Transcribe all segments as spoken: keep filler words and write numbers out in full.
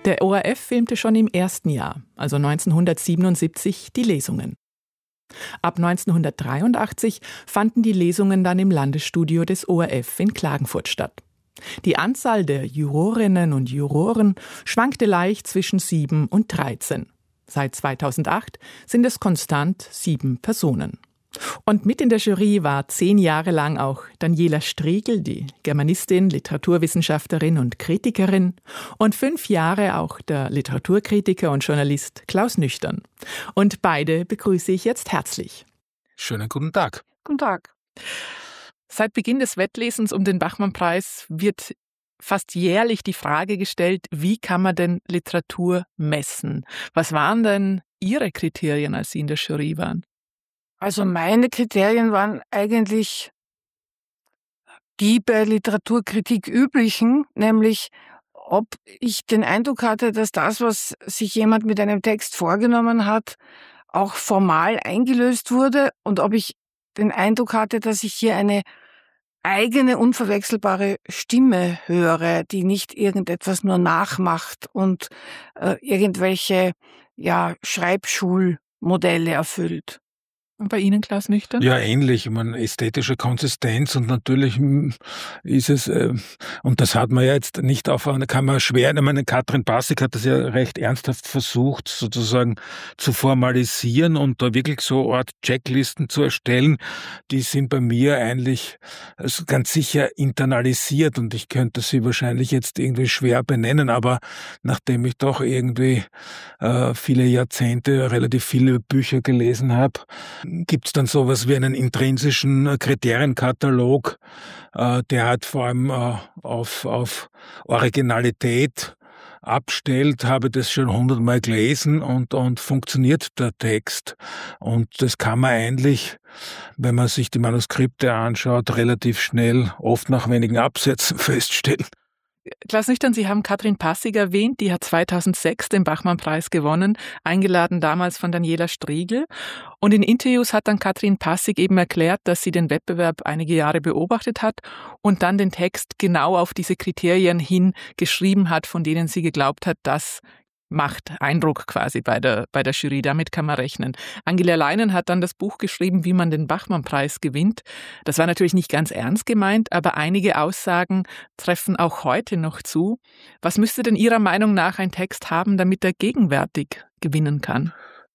Der O R F filmte schon im ersten Jahr, also neunzehnhundertsiebenundsiebzig, die Lesungen. Ab neunzehnhundertdreiundachtzig fanden die Lesungen dann im Landesstudio des O R F in Klagenfurt statt. Die Anzahl der Jurorinnen und Juroren schwankte leicht zwischen sieben und dreizehn. Seit zweitausendacht sind es konstant sieben Personen. Und mit in der Jury war zehn Jahre lang auch Daniela Striegel, die Germanistin, Literaturwissenschaftlerin und Kritikerin, und fünf Jahre auch der Literaturkritiker und Journalist Klaus Nüchtern. Und beide begrüße ich jetzt herzlich. Schönen guten Tag. Guten Tag. Seit Beginn des Wettlesens um den Bachmann-Preis wird fast jährlich die Frage gestellt, wie kann man denn Literatur messen? Was waren denn Ihre Kriterien, als Sie in der Jury waren? Also meine Kriterien waren eigentlich die bei Literaturkritik üblichen, nämlich ob ich den Eindruck hatte, dass das, was sich jemand mit einem Text vorgenommen hat, auch formal eingelöst wurde und ob ich den Eindruck hatte, dass ich hier eine eigene, unverwechselbare Stimme höre, die nicht irgendetwas nur nachmacht und äh, irgendwelche ja, Schreibschulmodelle erfüllt. Und bei Ihnen, Klaus Nüchtern? Ja, ähnlich. Ich meine, ästhetische Konsistenz und natürlich ist es, äh, und das hat man ja jetzt nicht auf, kann man schwer, ich meine, Katrin Passig hat das ja recht ernsthaft versucht, sozusagen zu formalisieren und da wirklich so Art Checklisten zu erstellen, die sind bei mir eigentlich also ganz sicher internalisiert und ich könnte sie wahrscheinlich jetzt irgendwie schwer benennen, aber nachdem ich doch irgendwie äh, viele Jahrzehnte relativ viele Bücher gelesen habe, gibt es dann sowas wie einen intrinsischen Kriterienkatalog, äh, der halt vor allem äh, auf, auf Originalität abstellt, habe das schon hundertmal gelesen und, und funktioniert der Text. Und das kann man eigentlich, wenn man sich die Manuskripte anschaut, relativ schnell, oft nach wenigen Absätzen feststellen. Klaus Nüchtern, Sie haben Katrin Passig erwähnt, die hat zweitausendsechs den Bachmann-Preis gewonnen, eingeladen damals von Daniela Striegel. Und in Interviews hat dann Katrin Passig eben erklärt, dass sie den Wettbewerb einige Jahre beobachtet hat und dann den Text genau auf diese Kriterien hin geschrieben hat, von denen sie geglaubt hat, dass macht Eindruck quasi bei der, bei der Jury. Damit kann man rechnen. Angela Leinen hat dann das Buch geschrieben, wie man den Bachmann-Preis gewinnt. Das war natürlich nicht ganz ernst gemeint, aber einige Aussagen treffen auch heute noch zu. Was müsste denn Ihrer Meinung nach ein Text haben, damit er gegenwärtig gewinnen kann?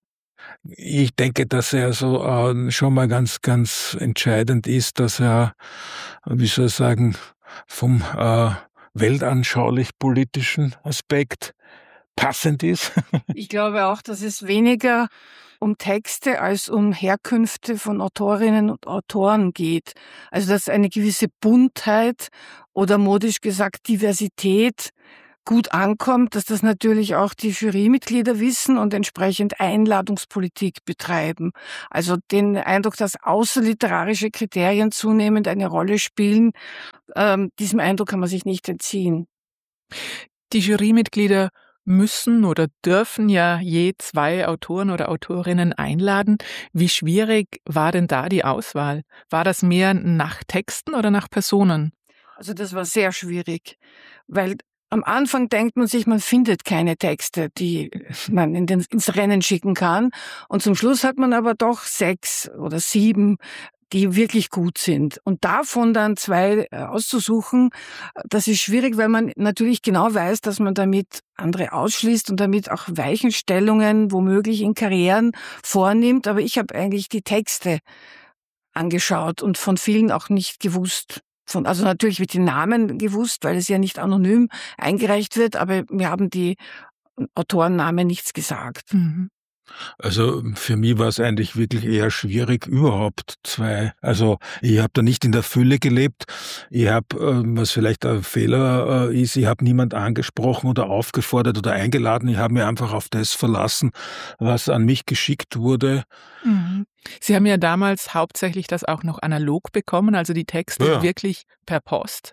Ich denke, dass er so äh, schon mal ganz, ganz entscheidend ist, dass er, wie soll ich sagen, vom äh, weltanschaulich-politischen Aspekt passend ist. Ich glaube auch, dass es weniger um Texte als um Herkünfte von Autorinnen und Autoren geht. Also dass eine gewisse Buntheit oder modisch gesagt Diversität gut ankommt, dass das natürlich auch die Jurymitglieder wissen und entsprechend Einladungspolitik betreiben. Also den Eindruck, dass außerliterarische Kriterien zunehmend eine Rolle spielen, ähm, diesem Eindruck kann man sich nicht entziehen. Die Jurymitglieder müssen oder dürfen ja je zwei Autoren oder Autorinnen einladen. Wie schwierig war denn da die Auswahl? War das mehr nach Texten oder nach Personen? Also das war sehr schwierig, weil am Anfang denkt man sich, man findet keine Texte, die man in den, ins Rennen schicken kann. Und zum Schluss hat man aber doch sechs oder sieben, die wirklich gut sind. Und davon dann zwei auszusuchen, das ist schwierig, weil man natürlich genau weiß, dass man damit andere ausschließt und damit auch Weichenstellungen womöglich in Karrieren vornimmt. Aber ich habe eigentlich die Texte angeschaut und von vielen auch nicht gewusst. Von, also natürlich mit den Namen gewusst, weil es ja nicht anonym eingereicht wird, aber mir haben die Autorennamen nichts gesagt. Mhm. Also für mich war es eigentlich wirklich eher schwierig, überhaupt zwei. Also ich habe da nicht in der Fülle gelebt. Ich habe, was vielleicht ein Fehler ist, ich habe niemand angesprochen oder aufgefordert oder eingeladen. Ich habe mich einfach auf das verlassen, was an mich geschickt wurde. Mhm. Sie haben ja damals hauptsächlich das auch noch analog bekommen, also die Texte ja. wirklich per Post. Ja.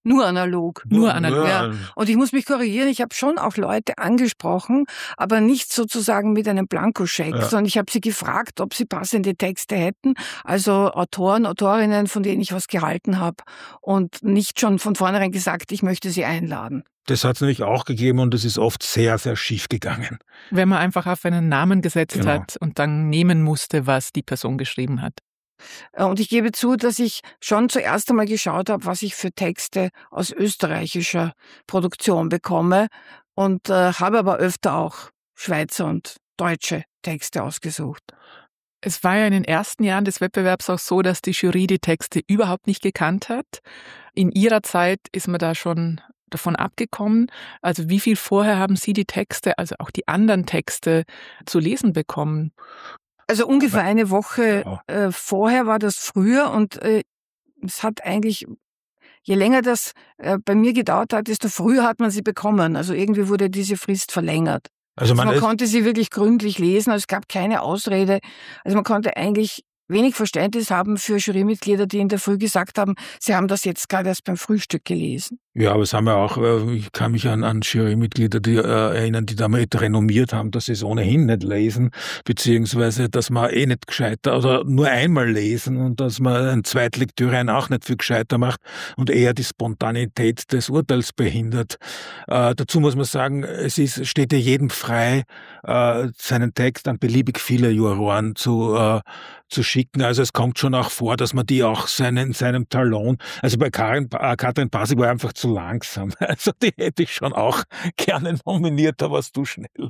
Nur analog. Nur analog. Ja. Und ich muss mich korrigieren, ich habe schon auch Leute angesprochen, aber nicht sozusagen mit einem Blankoscheck, ja. sondern ich habe sie gefragt, ob sie passende Texte hätten, also Autoren, Autorinnen, von denen ich was gehalten habe und nicht schon von vornherein gesagt, ich möchte sie einladen. Das hat es nämlich auch gegeben und es ist oft sehr, sehr schief gegangen. Wenn man einfach auf einen Namen gesetzt genau. hat und dann nehmen musste, was die Person geschrieben hat. Und ich gebe zu, dass ich schon zuerst einmal geschaut habe, was ich für Texte aus österreichischer Produktion bekomme und äh, habe aber öfter auch Schweizer und deutsche Texte ausgesucht. Es war ja in den ersten Jahren des Wettbewerbs auch so, dass die Jury die Texte überhaupt nicht gekannt hat. In Ihrer Zeit ist man da schon davon abgekommen. Also wie viel vorher haben Sie die Texte, also auch die anderen Texte, zu lesen bekommen? Also ungefähr eine Woche äh, vorher war das früher und äh, es hat eigentlich, je länger das äh, bei mir gedauert hat, desto früher hat man sie bekommen. Also irgendwie wurde diese Frist verlängert. Also man, also man konnte sie wirklich gründlich lesen, also es gab keine Ausrede. Also man konnte eigentlich wenig Verständnis haben für Jurymitglieder, die in der Früh gesagt haben, sie haben das jetzt gerade erst beim Frühstück gelesen. Ja, aber es haben ja auch, ich kann mich an, an Jurymitglieder die, äh, erinnern, die damit renommiert haben, dass sie es ohnehin nicht lesen, beziehungsweise, dass man eh nicht gescheiter oder nur einmal lesen und dass man ein Zweitlektüre auch nicht viel gescheiter macht und eher die Spontanität des Urteils behindert. Äh, dazu muss man sagen, es ist, steht ja jedem frei, äh, seinen Text an beliebig viele Juroren zu, äh, zu schicken. Also es kommt schon auch vor, dass man die auch seinen, seinem Talon, also bei Karin, äh, Katrin Passig war einfach zu langsam. Also die hätte ich schon auch gerne nominiert, da warst du schneller.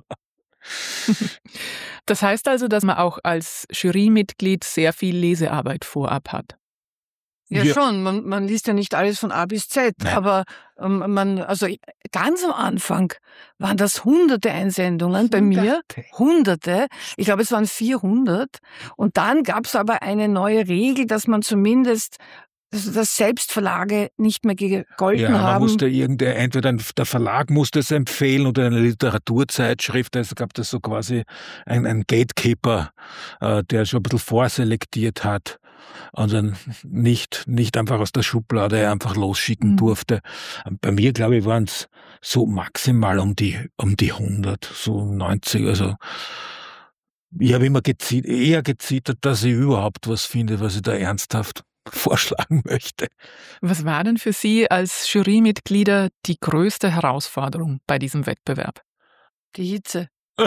Das heißt also, dass man auch als Jurymitglied sehr viel Lesearbeit vorab hat. Ja, ja. schon. Man, man liest ja nicht alles von A bis Z, Nein. aber ähm, man, also ganz am Anfang waren das hunderte Einsendungen bei mir. Hunderte. Ich glaube, es waren vierhundert. Und dann gab es aber eine neue Regel, dass man zumindest Also dass Selbstverlage nicht mehr gegolten ja, man haben. Musste irgendein, entweder der Verlag musste es empfehlen oder eine Literaturzeitschrift. Es gab das so quasi ein, ein Gatekeeper, äh, der schon ein bisschen vorselektiert hat und dann nicht, nicht einfach aus der Schublade einfach losschicken mhm. durfte. Bei mir, glaube ich, waren es so maximal um die, um die hundert, so neunzig, also ich habe immer gezittert, eher gezittert, dass ich überhaupt was finde, was ich da ernsthaft vorschlagen möchte. Was war denn für Sie als Jurymitglieder die größte Herausforderung bei diesem Wettbewerb? Die Hitze.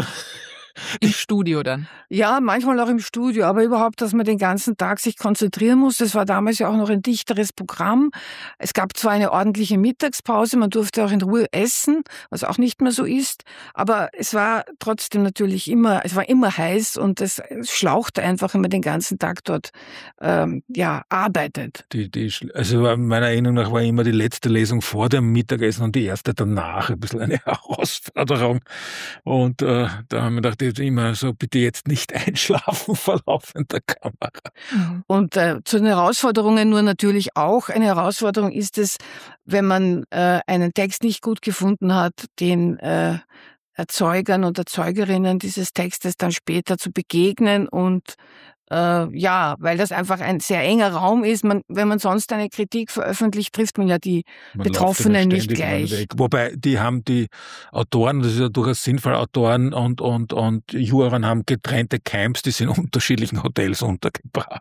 Im Studio dann? Ja, manchmal auch im Studio, aber überhaupt, dass man den ganzen Tag sich konzentrieren muss. Das war damals ja auch noch ein dichteres Programm. Es gab zwar eine ordentliche Mittagspause, man durfte auch in Ruhe essen, was auch nicht mehr so ist, aber es war trotzdem natürlich immer, es war immer heiß und es schlauchte einfach, wenn man den ganzen Tag dort ähm, ja, arbeitet. Die, die, also meiner Erinnerung nach war immer die letzte Lesung vor dem Mittagessen und die erste danach ein bisschen eine Herausforderung. Und äh, da haben wir gedacht, immer so, bitte jetzt nicht einschlafen vor laufender Kamera. Und äh, zu den Herausforderungen nur natürlich auch. Eine Herausforderung ist es, wenn man äh, einen Text nicht gut gefunden hat, den äh, Erzeugern und Erzeugerinnen dieses Textes dann später zu begegnen und Äh, ja, weil das einfach ein sehr enger Raum ist. Man, wenn man sonst eine Kritik veröffentlicht, trifft man ja die man Betroffenen nicht gleich. Wobei, die haben die Autoren, das ist ja durchaus sinnvoll, Autoren und, und, und Juroren haben getrennte Camps, die sind in unterschiedlichen Hotels untergebracht.